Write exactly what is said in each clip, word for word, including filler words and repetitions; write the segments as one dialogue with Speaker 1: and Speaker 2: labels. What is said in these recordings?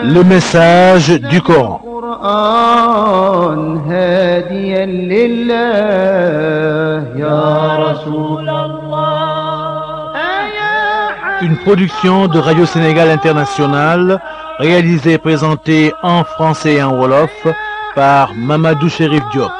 Speaker 1: Le message du Coran. Une production de Radio Sénégal International, réalisée et présentée en français et en wolof par Mamadou Chérif Diop.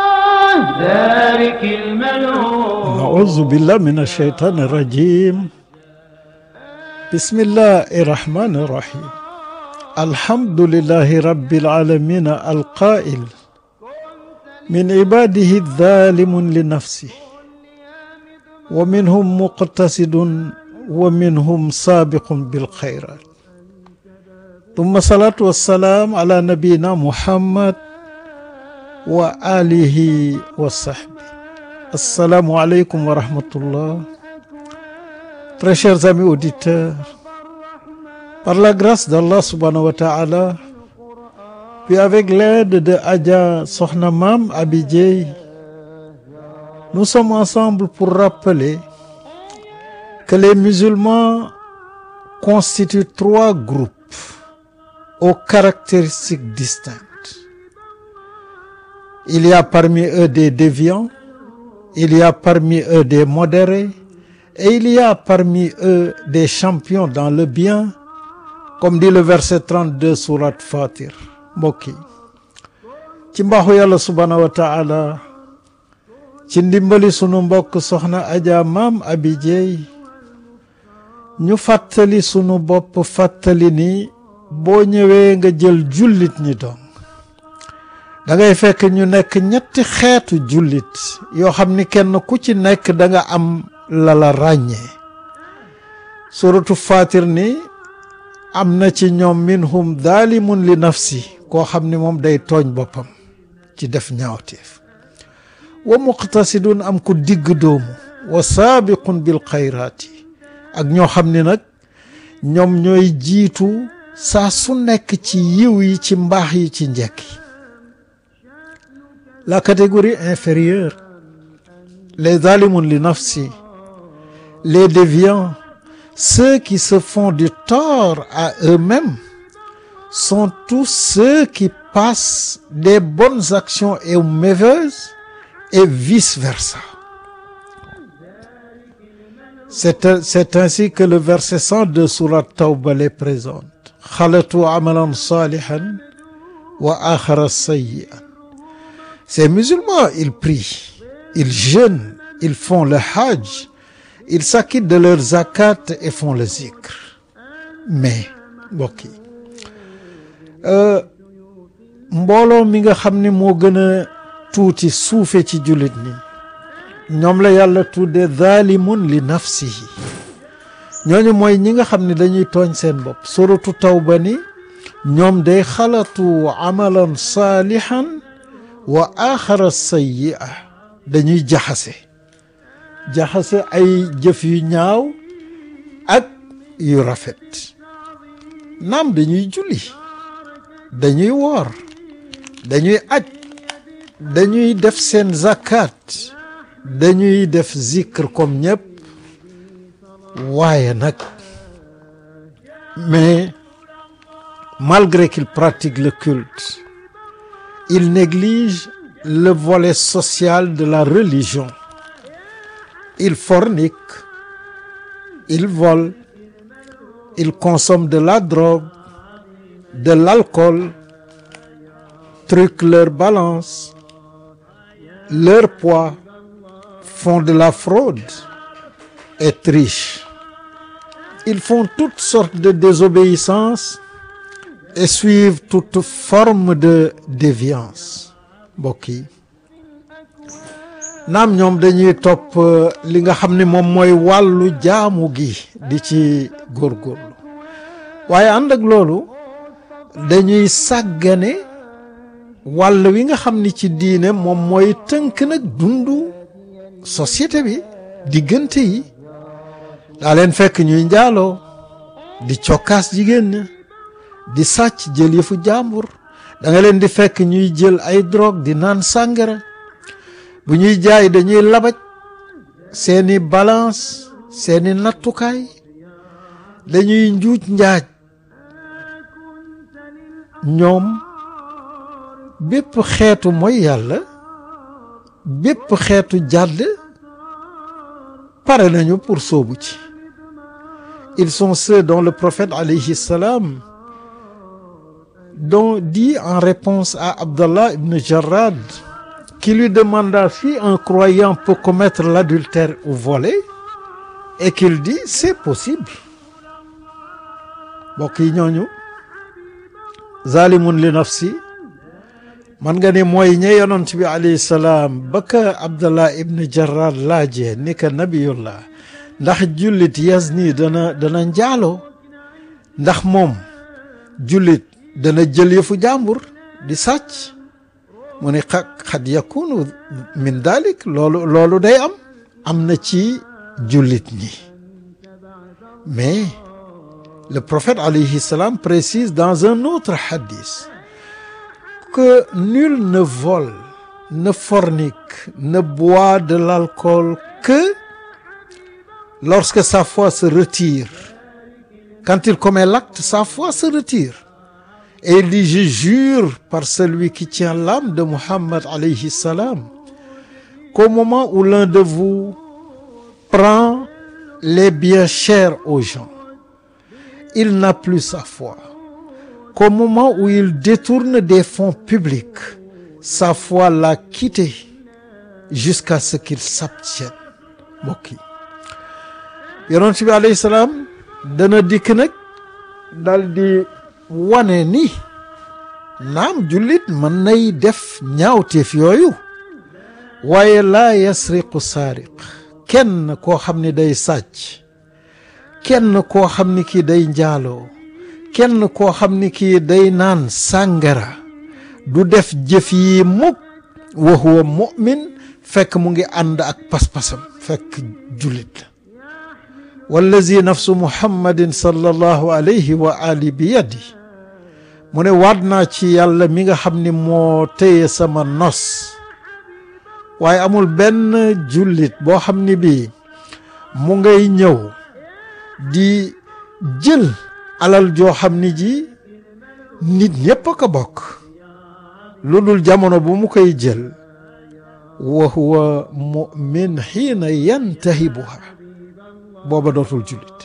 Speaker 2: A'udhu billahi minash shaitanir rajim. Bismillahir rahmanir rahim. Alhamdulillahi rabbil alamin al-qa'il min ibadihi adh-dhalimun li nafsihi wa minhum muqtasidun wa minhum sabiqun bil khairat. Thumma salatu wassalam ala nabiyyina Muhammad wa alihi wa sahbihi. Assalamu alaikum wa rahmatullah. Très chers amis auditeurs, par la grâce d'Allah subhanahu wa ta'ala, puis avec l'aide de Adja Sokhna Mam Abi Dieye, nous sommes ensemble pour rappeler que les musulmans constituent trois groupes aux caractéristiques distinctes. Il y a parmi eux des déviants, il y a parmi eux des modérés, et il y a parmi eux des champions dans le bien, comme dit le verset trente-deux sourate Fatir. Mbokk yi ci mbaaxu yàlla subhanahu wa ta'ala, ci ndimbali sunu mbokk soxna Adja Maam Abi Dieye, ñu fàttali sunu bopp fàttali ni boo ñëwee nga jël jullit ñi doon da ngay fekk ñu nekk ñetti xeetu jullit yoo xam ni kenn ku ci nekk da nga am la la ràññee. suratu Fatir ni am na ci ñoom minhum zalimun li nafsi, koo xam ni moom day tooñ boppam ci def ñaawteef, wa muqtasidun am ku digg doomu, wa saabiqun bil xayraati, ak ñoo xam ni nag ñoom ñooy jiitu saa su nekk ci yiw yi, ci mbaax yi, ci njekk yi. La catégorie inférieure, les zalimun li nafsi, les déviants, ceux qui se font du tort à eux-mêmes, sont tous ceux qui passent des bonnes actions aux mauvaises et vice-versa. C'est, c'est ainsi que le verset cent deux sourate Tawba les présente. Khalatu amalan salihan wa akhara sayyi'an. Ces musulmans, ils prient, ils jeûnent, ils font le hajj, ils s'acquittent de leur zakat et font le zikr. Mais mbokk yi mbooloo mi nga xam ni moo gën a tuuti suufe ci jullit ñi, ñoom la yàlla tudde zalimun li nafsihi. ñooñu mooy ñi nga xam ni dañuy tooñ seen bopp. suratu Tawba ni ñoom day xalatu amalan salihan wa axara sayyi'a, dañuy jaxase jaxase ay jëf yu ñaaw ak yu rafet. naam dañuy julli, dañuy woor, dañuy aj, dañuy def seen zakat, dañuy def zikr comme ñëpp, waaye nag mais malgré qu'ils pratiquent le culte, ils négligent le volet social de la religion. Ils forniquent, ils volent, ils consomment de la drogue, de l'alcool, truquent leur balance, leur poids, font de la fraude et trichent. Ils font toutes sortes de désobéissances et suivent toute forme de déviance. Mbokk yi naam ñoom dañuy topp li nga xam ne moom mooy wàllu jaamu gi di ci góorgóorlu, waaye ànd ak loolu dañuy sàggane wàll wi nga xam ni ci diine moom mooy tënk nag dundu société bi, diggante yi. daa leen fekk ñuy njaaloo, di cokkaas jigéen ña, di sàcc, jël yëfu jàmbur. da nga leen di fekk ñuy jël ay drogue, di naan sàngara. bu ñuy jaay dañuy labaj seeni balance, seeni nattukaay, dañuy njuuj njaaj ñoom bépp xeetu mooy yàlla bépp xeetu jàdd pare nañu pour soobu ci. Ils sont ceux dont le prophète alayhi salam dont dit en réponse à Abdallah ibn Jarrad qui lui demanda si un croyant peut commettre l'adultère ou voler et qu'il dit c'est possible. mbokk yi ñooñu zalimun li nafsi man nga ne mooy ñe yonent bi alayhi salaam ba ka Abdallah ibn Jarrad laajee ni ka nabiyullah ndax jullit yazni dana dana njaaloo ndax moom jullit dana jël yëfu jàmbur di sàcc mu ne xa xad yakunu min dalik loolu loolu day am am na ci jullit ñi mais le prophète alayhi salam précise dans un autre hadith que nul ne vole, ne fornique, ne boit de l'alcool que lorsque sa foi se retire. Quand il commet l'acte, sa foi se retire. Et il dit, je jure par celui qui tient l'âme de Muhammad alayhi salam, qu'au moment où l'un de vous prend les biens chers aux gens, il n'a plus sa foi. Qu'au moment où il détourne des fonds publics, sa foi l'a quitté jusqu'à ce qu'il s'abstienne. mbokk yi yonent bi alayhi salaam dana dikk nag dal di wane ni naam jullit mën nay def ñaawteef yooyu waaye laa yasriqu saariq kenn koo xam ni day sàcc kenn koo xam ni kii day njaaloo kenn koo xam ni kii day naan sàngara du def jëf yi mukk wa huwa mu'min fekk mu ngi ànd ak pas-pasam fekk jullit la wallazi nafsu muhammadin sallallahu alayhi wa ali bi yadi mu ne waat naa ci yàlla mi nga xam ni moo téye sama nos waaye amul benn jullit boo xam ni bii mu ngay ñëw di jël alal joo xam ni ji nit ñépp a ko bokk lu dul jamono bu mu koy jël wa huwa mu'min xiina yantahibuha booba dootul jullit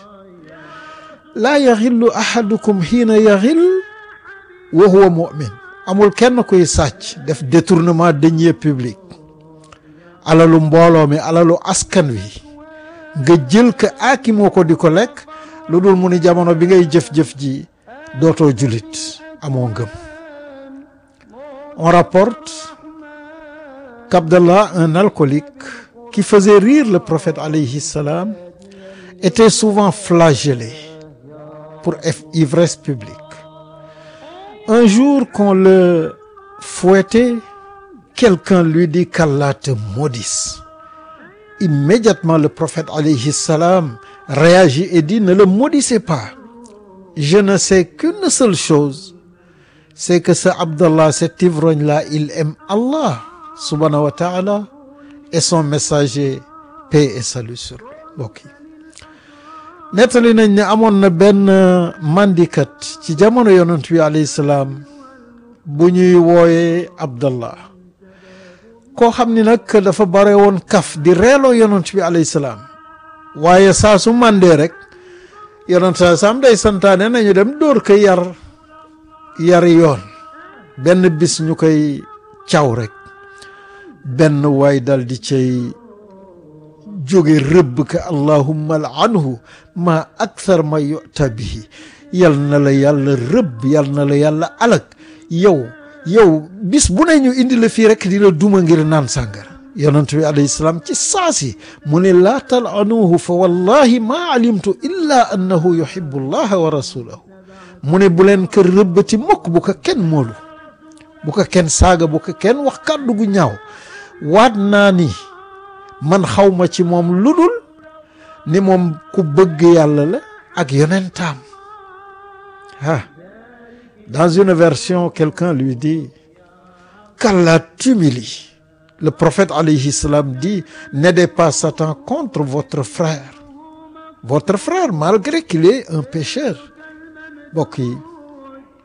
Speaker 2: laa yaxillu ahadukum xiina yaxil wa huwa mu'min amul kenn kuy sàcc def détournement deniers publics alalu mbooloo mi alalu askan wi nga jël ko aakimoo ko di ko lekk lu dul mu ni jamono bi ngay jëf-jëf ji dootoo jullit amoo ngëm. On rapporte qu'Abdallah, un alcoolique qui faisait rire le prophète alayhi salam, était souvent flagellé pour ivresse publique. Un jour qu'on le fouettait, quelqu'un lui dit qu'Allah te maudisse. Immédiatement le prophète alayhi salam réagit et dit, ne le maudissez pas. Je ne sais qu'une seule chose, c'est que ce Abdallah, cet ivrogne-là, il aime Allah subhanahu wa ta'ala et son messager, paix et salut sur lui. Mbokk yi nettali nañ ne amoon na benn mandikat ci jamono yonent bi alayhi salaam bu ñuy wooyee Abdallah koo xam ni nag dafa bare woon kaf di reeloo yonent bi alayhi salaam waaye saa su mandee rek yonent saa saam day santaane nañu dem dóor ko yar yari yoon benn bis ñu koy caw rek benn waay dal di cay jóge rëbb ka allahumma al'anhu ma akthar ma yu'ta bihi yal na la yàlla rëbb yal na la yàlla alak yow yow bis bu ne ñu indi la fii rek di la duma ngir naan sàngara yonent bi alayhi salaam ci saasi mu ne laa tal'anuhu fa wallahi ma alimtu illa annahu yuhibbu allaha wa rasulahu mu ne bu leen ko rëbbati mukk bu ko kenn moolu bu ko kenn saaga bu ko kenn wax kàddu gu ñaaw waat naa ni man xawma ci moom lu dul ni moom ku bëgg yàlla la ak yonentam. Ah, dans une version quelqu'un lui dit qu'Allah t'humilie. Le prophète alayhi salam dit, n'aidez pas Satan contre votre frère, votre frère malgré qu'il est un pécheur. Mbokk yi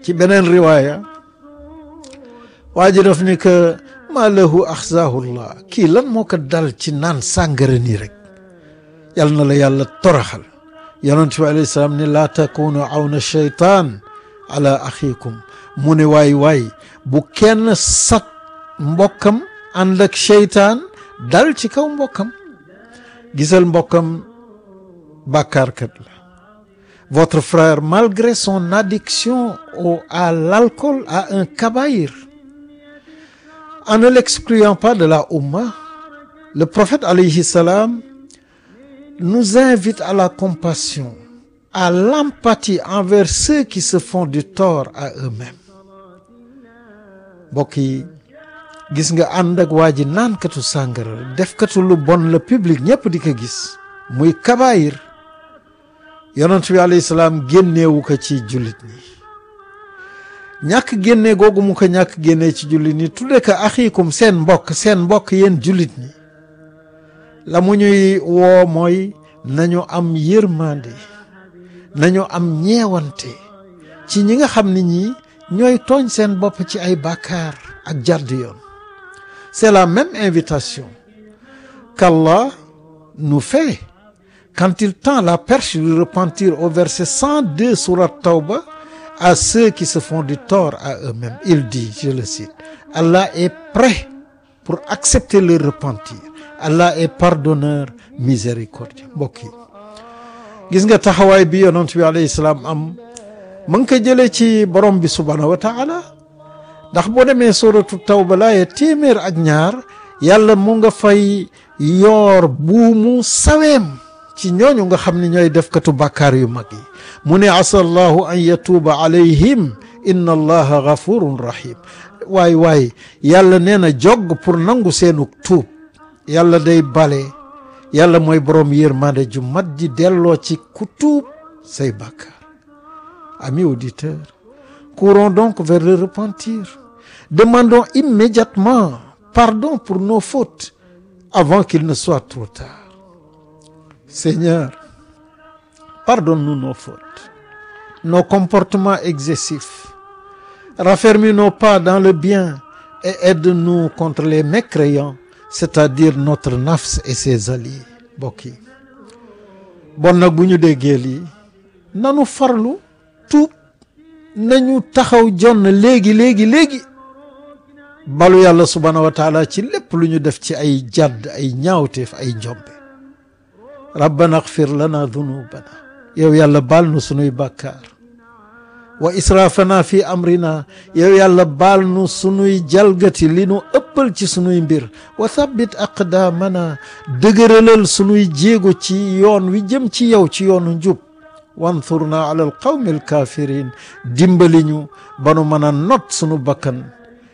Speaker 2: ci beneen riwaaya waa ji daf ni que ma lahu axzahullah kii lan moo ko dal ci naan sàngara nii rek yal na la yàlla toraxal yonent bi alayhi salaam ne laa takunu awna sheytaan ala axiikum mu ne waay waay bu kenn sat mbokkam ànd ak sheytaan dal ci kaw mbokkam gisal mbokkam bàkkaarkat la votre frère malgré son addiction au à l'alcool a un kabaïr. En ne l'excluant pas de la Oumma, le prophète alayhi salam nous invite à la compassion, à l'empathie envers ceux qui se font du tort à eux-mêmes. Mbokk yi gis nga ànd ak waa ji naankatu sàngara defkatu lu bon le public ñëpp di ko gis muy kabaayir yonent bi alayhi salaam génneewu ko ci jullit ñi ñàkk génne googu mu ko ñàkk génne ci jullit ñi tudde ko axiikum seen mbokk seen mbokk yéen jullit ñi la mu ñuy woo mooy nañu am yërmande nañu am ñeewante ci ñi nga xam ni ñi ñooy tooñ seen bopp ci ay bàkkaar ak jàdd yoon. C'est la même invitation qu'Allah nous fait quand il tend la perche du repentir au verset cent deux sourate Tawba à ceux qui se font du tort à eux-mêmes. Il dit, je le cite, Allah est prêt pour accepter le repentir. Allah est pardonneur, miséricordieux. Mbokk yi gis nga taxawaay bi yonent bi alayhi salaam am mu ngi ko jëlee ci borom bi subhanahu wa taala ndax boo demee suratu Tawba laaye téeméer ak ñaar yàlla mu nga fay yoor buumu saweem ci ñooñu nga xam ne ñooy defkatu bàkkaar yu mag yi mu ne asa allahu an yatuuba alayhim inna allaha gafurun rahim waay waay yàlla nee na jog pour nangu seenu tuub yàlla day bale yàlla mooy borom yërmande ju mat ji delloo ci ku tuub say bàkkaar. Amis auditeurs, courons donc vers le repentir. Demandons immédiatement pardon pour nos fautes avant qu'il ne soit trop tard. Seigneur, pardonne-nous nos fautes, nos comportements excessifs. Raffermis nos pas dans le bien et aide-nous contre les mécréants, c'est-à-dire notre nafs et ses alliés. Mbokk yi bon nag bu ñu déggee lii nanu farlu tuub nañu taxaw jonn léegi léegi léegi balu yàlla subhanahu wa taala ci lépp lu ñu def ci ay jàdd ay ñaawteef ay njombe rabbana axfir lana dunubana yow yàlla baal nu sunuy bàkkaar wa israfana fi amrina yow yàlla baal nu sunuy jalgati li nu ëppal ci sunuy mbir wa thabbit aqdamana dëgëralal sunuy jéego ci yoon wi jëm ci yow ci yoonu njub wansurna ala alqawmi alkafirin dimbali ñu ba nu mën a not sunu bakkan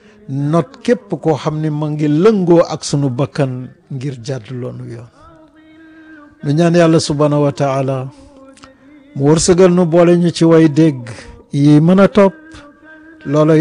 Speaker 2: not képp koo xam ne ma ngi lëngoo ak sunu bakkan ngir jàdd loonu yoon nu ñaan yàlla subhanahu wa taala mu wërsëgal nu boole ñu ci way dégg yi mën a topp loola